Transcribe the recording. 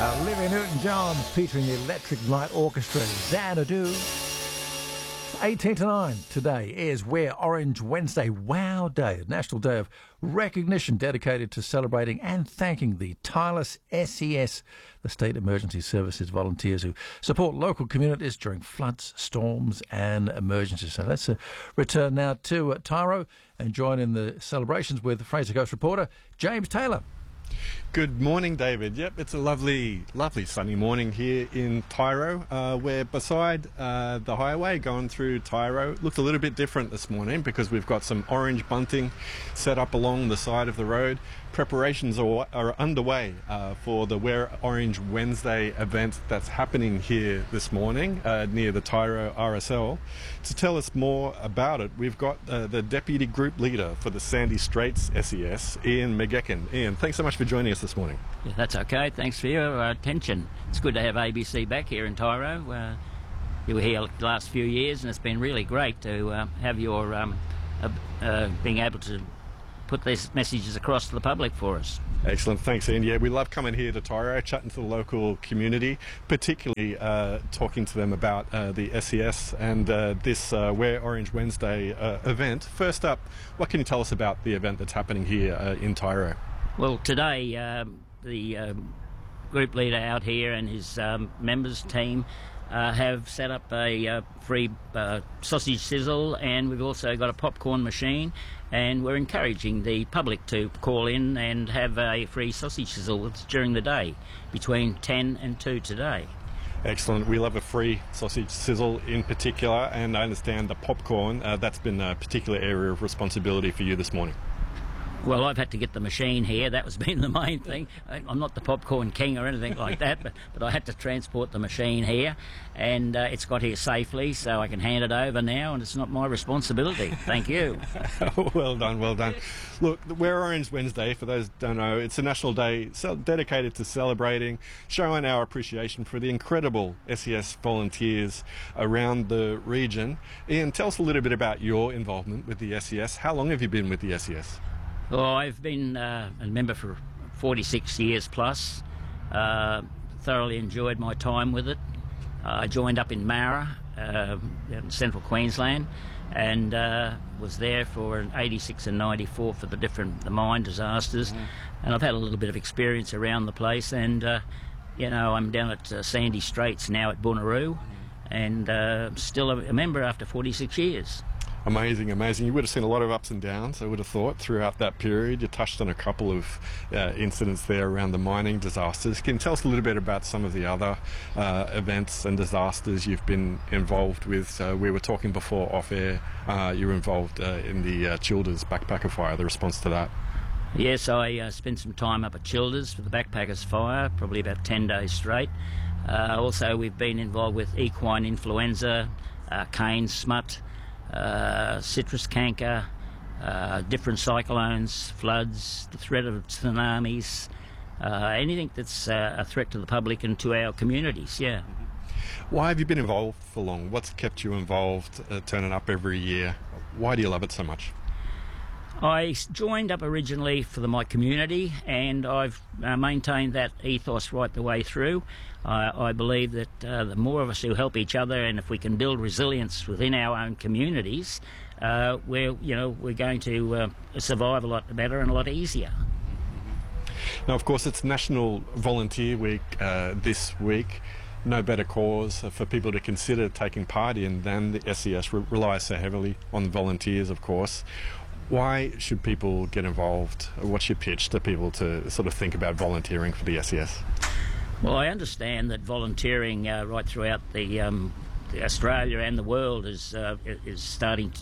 Olivia Newton-John featuring the Electric Light Orchestra, Xanadu. 18 to 9 today is Wear Orange Wednesday, Wow Day, National Day of Recognition dedicated to celebrating and thanking the tireless SES, the State Emergency Services volunteers who support local communities during floods, storms and emergencies. So let's return now to Tyro and join in the celebrations with Fraser Coast reporter James Taylor. Good morning, David. Yep, it's a lovely sunny morning here in Tyro. We're beside the highway going through Tyro. It looked a little bit different this morning because we've got some orange bunting set up along the side of the road. Preparations are underway for the Wear Orange Wednesday event that's happening here this morning near the Tyro RSL. To tell us more about it, we've got the Deputy Group Leader for the Sandy Straits SES, Ian McGecken. Ian, thanks so much for joining us this morning. Yeah, that's okay. Thanks for your attention. It's good to have ABC back here in Tyro. You were here the last few years and it's been really great to have your being able to put these messages across to the public for us. Excellent, thanks Ian. Yeah, we love coming here to Tyro, chatting to the local community, particularly talking to them about the SES and this Wear Orange Wednesday event. First up, what can you tell us about the event that's happening here in Tyro? Well, today the group leader out here and his members team have set up a free sausage sizzle, and we've also got a popcorn machine, and we're encouraging the public to call in and have a free sausage sizzle during the day between 10 and 2 today. Excellent. We love a free sausage sizzle in particular, and I understand the popcorn, that's been a particular area of responsibility for you this morning. Well, I've had to get the machine here. That was been the main thing. I'm not the popcorn king or anything like that, but I had to transport the machine here, and it's got here safely, so I can hand it over now, and it's not my responsibility. Thank you. Well done, well done. Look, the Wear Orange Wednesday, for those who don't know, it's a national day dedicated to celebrating, showing our appreciation for the incredible SES volunteers around the region. Ian, tell us a little bit about your involvement with the SES. How long have you been with the SES? Well, I've been a member for 46 years plus. Thoroughly enjoyed my time with it. I joined up in Mara, in central Queensland, and was there for 86 and 94 for the mine disasters. And I've had a little bit of experience around the place, and you know, I'm down at Sandy Straits now at Bonnaroo, and still a member after 46 years. Amazing, amazing. You would have seen a lot of ups and downs, I would have thought, throughout that period. You touched on a couple of incidents there around the mining disasters. Can you tell us a little bit about some of the other events and disasters you've been involved with? We were talking before off air, you were involved in the Childers Backpacker Fire, the response to that. Yes, I spent some time up at Childers for the Backpackers Fire, probably about 10 days straight. Also, we've been involved with equine influenza, cane smut, citrus canker, different cyclones, floods, the threat of tsunamis, anything that's a threat to the public and to our communities, yeah. Why have you been involved for long? What's kept you involved, turning up every year? Why do you love it so much? I joined up originally for my community, and I've maintained that ethos right the way through. I believe that the more of us who help each other, and if we can build resilience within our own communities, we're going to survive a lot better and a lot easier. Now, of course, it's National Volunteer Week this week. No better cause for people to consider taking part in than the SES relies so heavily on the volunteers, of course. Why should people get involved? What's your pitch to people to sort of think about volunteering for the SES? Well, I understand that volunteering right throughout the Australia and the world is starting